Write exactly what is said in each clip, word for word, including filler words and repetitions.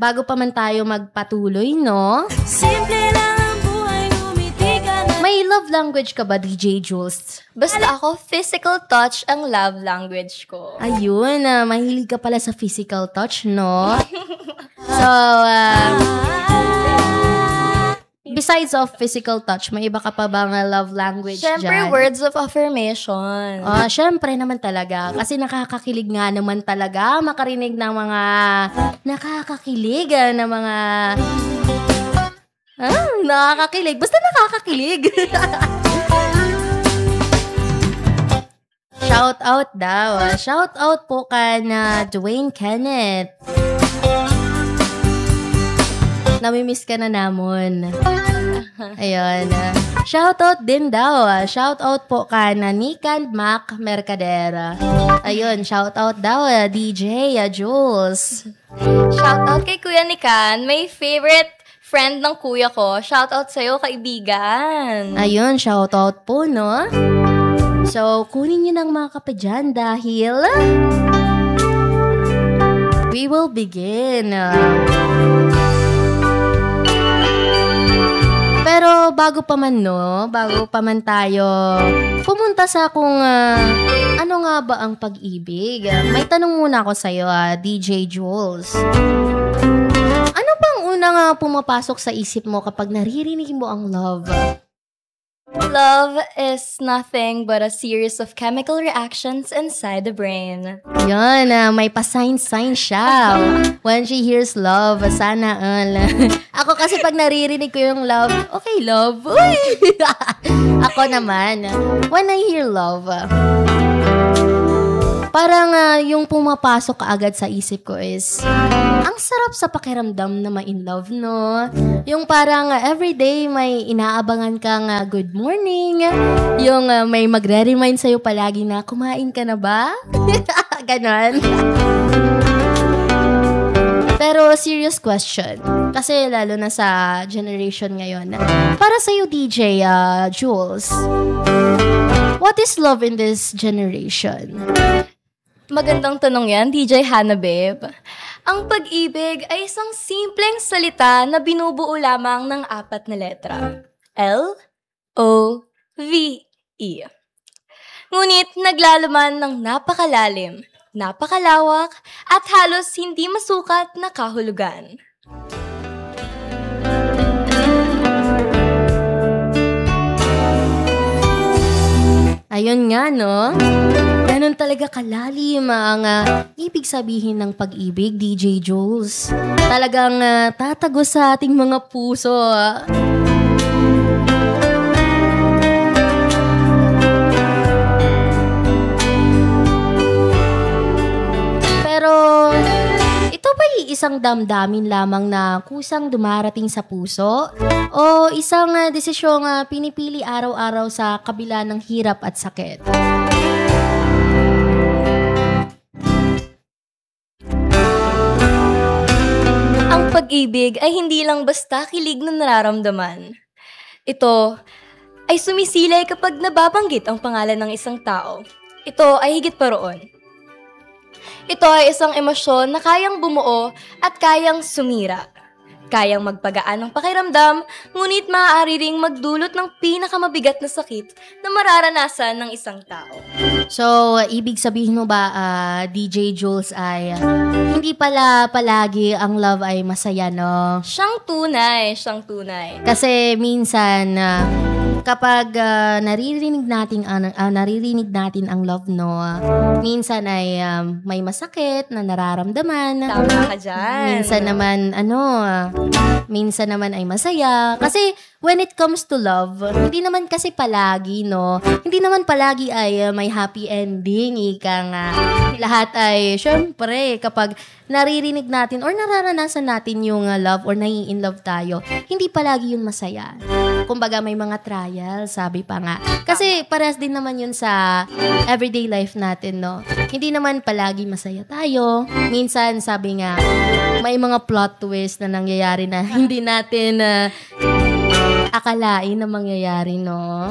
bago pa man tayo magpatuloy, no? Simple lang ang buhay, umiti ka na. May love language ka ba, D J Jules? Basta ako, physical touch ang love language ko. Ayun, uh, mahilig ka pala sa physical touch, no? So, uh, besides of physical touch, may iba ka pa bang uh, love language Siyempre, dyan? words of affirmation. Ah, syempre naman talaga. Kasi nakakakilig nga naman talaga makarinig ng mga nakakakilig ah, na mga... Ah, nakakakilig. Basta nakakakilig. Shout out daw. ah. Shout out po ka na Dwayne Kenneth. Namimiss ka na namon. Ayun. Shoutout din daw. Shoutout po ka na Nikan Mac Mercadera. Ayun, shoutout daw D J Jules. Shoutout kay Kuya Nikan, may favorite friend ng kuya ko. Shoutout sa'yo, kaibigan. Ayun, shoutout po, no? So, kunin nyo ng mga kapadyan dahil we will begin. Pero bago pa man, no? Bago pa man tayo pumunta sa kung uh, ano nga ba ang pag-ibig. May tanong muna ako sa'yo, uh, D J Jules. Ano bang unang uh, pumapasok sa isip mo kapag naririnig mo ang love? Love is nothing but a series of chemical reactions inside the brain. Yan, uh, may pa-sign-sign siya. When she hears love, sana all. Ako kasi pag naririnig ko yung love, okay, love. Uy! Ako naman, when I hear love, parang uh, yung pumapasok kaagad sa isip ko is, ang sarap sa pakiramdam na ma-in love, no? Yung parang uh, everyday may inaabangan kang uh, good morning. Yung uh, may magre-remind sa'yo palagi na, kumain ka na ba? Ganon. Pero serious question. Kasi lalo na sa generation ngayon. Para sa'yo, D J uh, Jules, what is love in this generation? Magandang tanong yan, D J Hannah Babe. Ang pag-ibig ay isang simpleng salita na binubuo lamang ng apat na letra. L O V E. Ngunit naglalaman ng napakalalim, napakalawak, at halos hindi masukat na kahulugan. Ayun nga, no? Ganon talaga kalalim ang uh, ibig sabihin ng pag-ibig, D J Jules. Talagang uh, tatago sa ating mga puso. Uh. Pero, ito ba'y isang damdamin lamang na kusang dumarating sa puso? O isang uh, desisyong uh, pinipili araw-araw sa kabila ng hirap at sakit? Ang pag-ibig ay hindi lang basta kilig na nararamdaman. Ito ay sumisilay kapag nababanggit ang pangalan ng isang tao. Ito ay higit pa roon. Ito ay isang emosyon na kayang bumuo at kayang sumira. Kayang magpagaan ng pakiramdam, ngunit maaari ring magdulot ng pinakamabigat na sakit na mararanasan ng isang tao. So, uh, ibig sabihin mo ba, uh, D J Jules, ay uh, hindi pala palagi ang love ay masaya, no? Siyang tunay, siyang tunay. Kasi minsan, uh, kapag uh, naririnig natin, uh, uh, naririnig natin ang love, no, uh, minsan ay um, may masakit na nararamdaman. Tama ka dyan. Minsan naman, ano, uh, minsan naman ay masaya. Kasi when it comes to love, hindi naman kasi palagi, no? Hindi naman palagi ay uh, may happy ending, ika nga. Lahat ay, syempre, kapag naririnig natin or nararanasan natin yung uh, love or nai-in love tayo, hindi palagi yun masaya. Kumbaga may mga trial, sabi pa nga. Kasi parehas din naman yun sa everyday life natin, no? Hindi naman palagi masaya tayo. Minsan, sabi nga, may mga plot twist na nangyayari na hindi natin uh, akalain na mangyayari, no?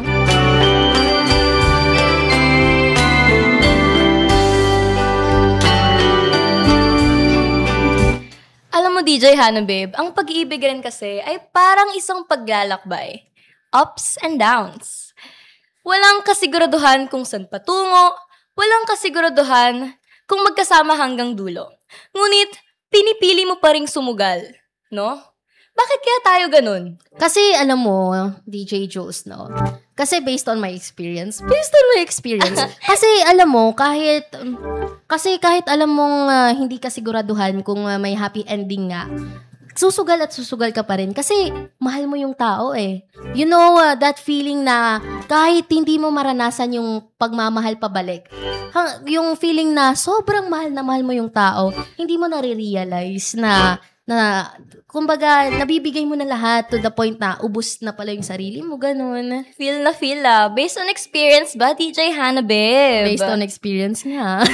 Alam mo, D J Hannah, babe, ang pag-ibig rin kasi ay parang isang paglalakbay. Ups and downs. Walang kasiguraduhan kung saan patungo, walang kasiguraduhan kung magkasama hanggang dulo. Ngunit, pinipili mo pa ring sumugal, no? Bakit kaya tayo ganun? Kasi alam mo, D J Jules, no? Kasi based on my experience, based on my experience, kasi alam mo, kahit, kasi kahit alam mong uh, hindi ka siguraduhan kung uh, may happy ending nga, susugal at susugal ka pa rin kasi mahal mo yung tao eh. You know, uh, that feeling na kahit hindi mo maranasan yung pagmamahal pabalik, hang, yung feeling na sobrang mahal na mahal mo yung tao, hindi mo nare-realize na na, kumbaga, nabibigay mo na lahat to the point na ubus na pala yung sarili mo, ganun. Feel na feel ah. Based on experience ba, D J Hannah, babe? Based on experience nga.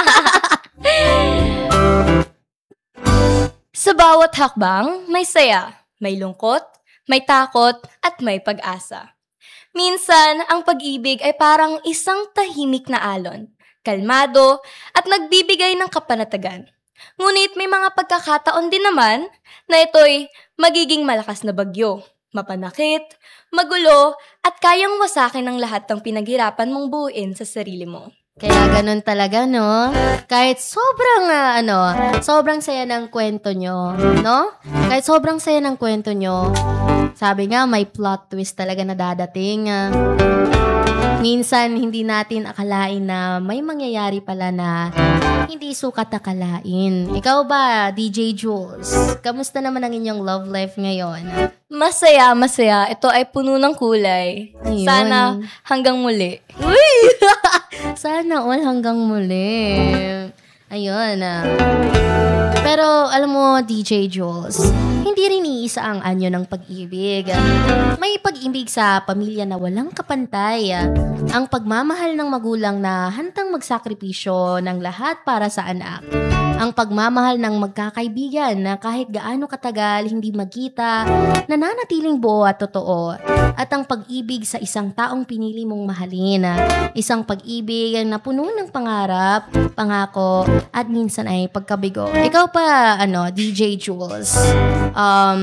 Sa bawat hakbang, may saya, may lungkot, may takot, at may pag-asa. Minsan, ang pag-ibig ay parang isang tahimik na alon, kalmado, at nagbibigay ng kapanatagan. Ngunit may mga pagkakataon din naman na ito'y magiging malakas na bagyo, mapanakit, magulo, at kayang wasakin ng lahat ng pinaghirapan mong buuin sa sarili mo. Kaya ganun talaga, no? Kahit sobrang, uh, ano, sobrang saya ng kwento nyo, no? Kahit sobrang saya ng kwento nyo, sabi nga, may plot twist talaga na dadating. Uh, minsan, hindi natin akalain na may mangyayari pala na hindi sukat akalain. Ikaw ba, D J Jules? Kamusta naman ang inyong love life ngayon? Masaya, masaya. Ito ay puno ng kulay. Ayun. Sana hanggang muli. Uy! Sana all hanggang muli. Ayun. Ah. Pero, alam mo, D J Jules, hindi rin iisa ang anyo ng pag-ibig. May pag-ibig sa pamilya na walang kapantay. Ang pagmamahal ng magulang na handang magsakripisyo ng lahat para sa anak. Ang pagmamahal ng magkakaibigan na kahit gaano katagal hindi magkita, nananatiling buo at totoo. At ang pag-ibig sa isang taong pinili mong mahalin. Isang pag-ibig na puno ng pangarap, pangako, at minsan ay pagkabigo. Ikaw pa, ano, D J Jules, um,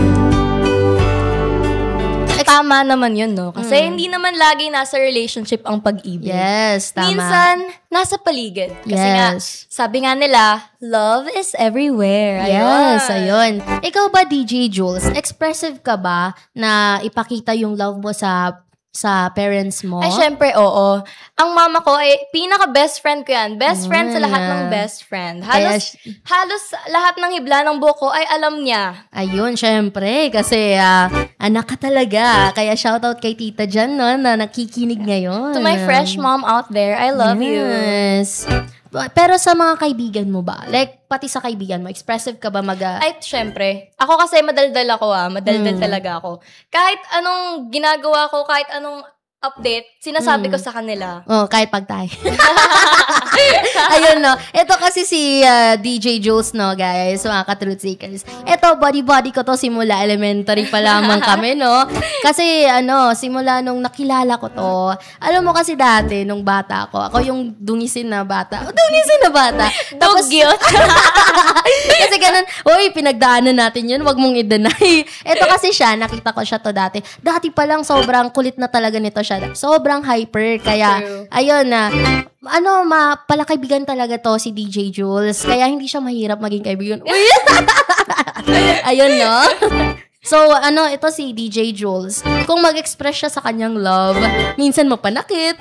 Tama naman yun, no? Kasi Mm. hindi naman lagi nasa relationship ang pag-ibig. yes, tama. Minsan, nasa paligid. Kasi nga, Yes. sabi nga nila, love is everywhere. Yes, ayun. Ikaw ba, D J Jules, expressive ka ba na ipakita yung love mo sa sa parents mo? Ay, syempre, oo. Ang mama ko ay pinaka-best friend ko yan. Best friend sa lahat ng Ah. best friend. Kaya Halos, sh- halos lahat ng hibla ng buhok ko ay alam niya. Ayun, syempre, kasi ah, anak ka talaga. Kaya shoutout kay tita dyan, no, na nakikinig ngayon. To my fresh mom out there, I love you. Yes. Pero sa mga kaibigan mo ba? Like, pati sa kaibigan mo, expressive ka ba mag- Ay, syempre. Ako kasi madaldal ako ah. Madaldal Mm. talaga ako. Kahit anong ginagawa ko, kahit anong update, sinasabi Mm. ko sa kanila. Oh, kahit pagtay. Ayun, no. Ito kasi si uh, D J Jules, no, guys. Mga ka-truth seekers. Ito, body-body ko to simula elementary pa lamang kami, no. Kasi, ano, simula nung nakilala ko to. Alam mo kasi dati, nung bata ako, ako yung dungisin na bata. Oh, dungisin na bata. Dugyot. Kasi ganun, uy, pinagdaanan natin yun, wag mong i-deny. Ito kasi siya, nakita ko siya to dati. Dati pa lang, sobrang kulit na talaga nito siya. Sobrang hyper. Kaya, True. ayun na, ano, ma, palakaibigan talaga to si D J Jules. Kaya hindi siya mahirap maging kaibigan. Uy! Ayun, no? So, ano, ito si D J Jules. Kung mag-express siya sa kanyang love, minsan mapanakit.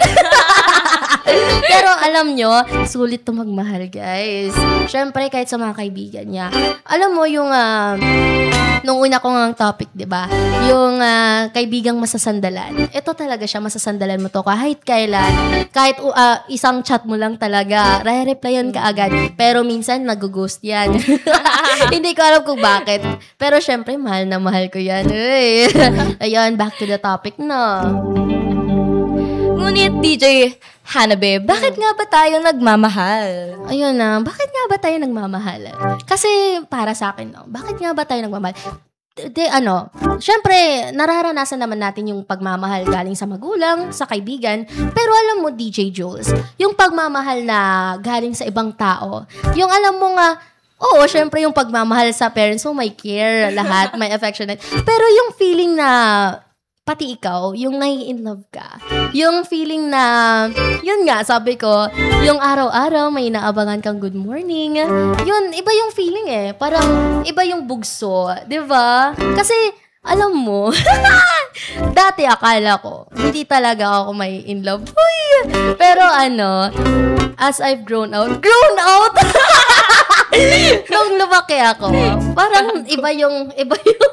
Pero alam nyo, sulit to magmahal, guys. Syempre, kahit sa mga kaibigan niya. Alam mo, yung, uh, nung una kong ang topic, di ba? Yung uh, kaibigang masasandalan. Ito talaga siya, masasandalan mo to kahit kailan. Kahit uh, isang chat mo lang talaga, re-replyan ka agad. Pero minsan, nag-ghost yan. Hindi ko alam kung bakit. Pero syempre, mahal na mahal ko yan. Uy. Ayun, back to the topic, no? Ngunit, D J Hannah, babe, bakit nga ba tayo nagmamahal? Ayun na, bakit nga ba tayo nagmamahal? Kasi, para sa akin, no, bakit nga ba tayo nagmamahal? De, ano, syempre, nararanasan naman natin yung pagmamahal galing sa magulang, sa kaibigan. Pero alam mo, D J Jules, yung pagmamahal na galing sa ibang tao, yung alam mo nga, Oo, syempre yung pagmamahal sa parents mo, may care, lahat, may affectionate. Pero yung feeling na, pati ikaw, yung nai-in love ka. Yung feeling na, yun nga, sabi ko, yung araw-araw may inaabangan kang good morning. Yun, iba yung feeling eh. Parang, iba yung bugso. Diba? Kasi, alam mo, dati akala ko, hindi talaga ako may in love. Uy! Pero ano, as I've grown out, grown out! Nung lumaki ako, parang iba yung, iba yung,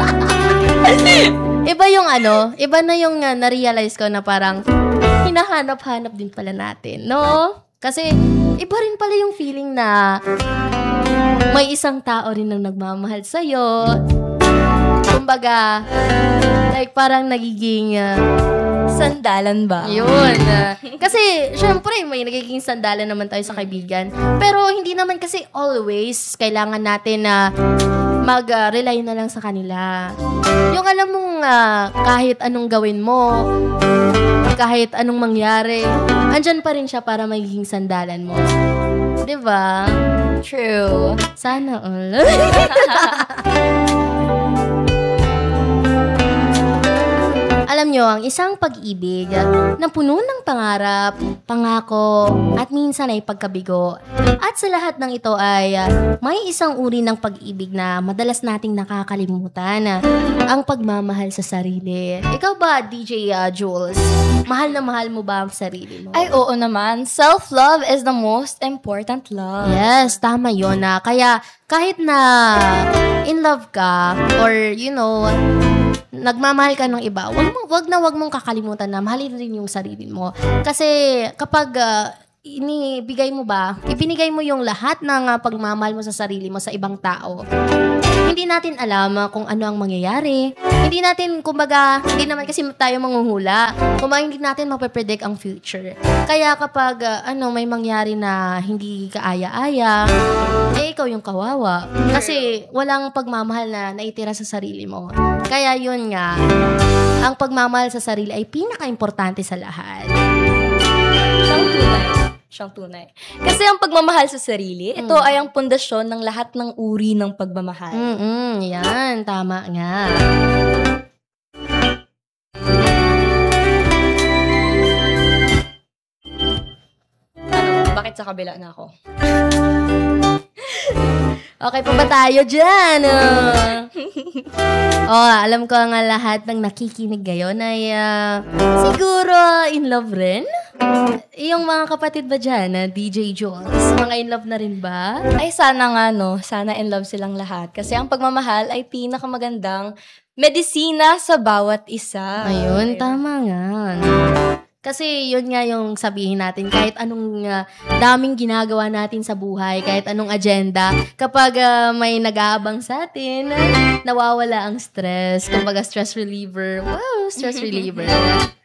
iba yung ano, iba na yung uh, na-realize ko na parang hinahanap-hanap din pala natin, no? Kasi iba rin pala yung feeling na may isang tao rin na nagmamahal sa'yo. Kumbaga, like parang nagiging uh, sandalan ba? Yun. Uh, kasi, syempre, may nagiging sandalan naman tayo sa kaibigan. Pero, hindi naman kasi always kailangan natin na uh, mag-rely na lang sa kanila. Yung alam mong uh, kahit anong gawin mo, kahit anong mangyari, andyan pa rin siya para magiging sandalan mo. Diba? True. Sana all. Alam nyo, ang isang pag-ibig na puno ng pangarap, pangako, at minsan ay pagkabigo. At sa lahat ng ito ay may isang uri ng pag-ibig na madalas nating nakakalimutan, ang pagmamahal sa sarili. Ikaw ba, D J uh, Jules? Mahal na mahal mo ba ang sarili mo? Ay, oo naman. Self-love is the most important love. Yes, tama yun. Na. Kaya kahit na in love ka or, you know, nagmamahal ka ng iba, wag, mo, wag na wag mong kakalimutan na mahalin rin yung sarili mo. Kasi kapag uh, inibigay mo ba, ibinigay mo yung lahat ng uh, pagmamahal mo sa sarili mo sa ibang tao, hindi natin alam uh, kung ano ang mangyayari. Hindi natin, kumbaga, hindi naman kasi tayo manghuhula. Kumbaga, hindi natin mapapredict ang future. Kaya kapag uh, ano may mangyari na hindi kaaya-aya, eh ikaw yung kawawa. Kasi walang pagmamahal na naitira sa sarili mo. Kaya yun nga, ang pagmamahal sa sarili ay pinaka-importante sa lahat. Siyang tunay. Siyang tunay. Kasi ang pagmamahal sa sarili, ito Mm. ay ang pundasyon ng lahat ng uri ng pagmamahal. Mm-mm, yan, tama nga. Ano, bakit sa kabila na ako? Okay pa ba tayo dyan? Uh, oh, alam ko nga lahat ng nakikinig ngayon ay uh, siguro in love rin. Yung mga kapatid ba dyan, uh, D J Jules, mga in love na rin ba? Ay, sana nga, no? Sana in love silang lahat. Kasi ang pagmamahal ay pinakamagandang medisina sa bawat isa. Ayun, tama nga. Kasi yun nga yung sabihin natin, kahit anong uh, daming ginagawa natin sa buhay, kahit anong agenda, kapag uh, may nag-aabang sa atin, nawawala ang stress. Kumbaga stress reliever. Wow, stress reliever.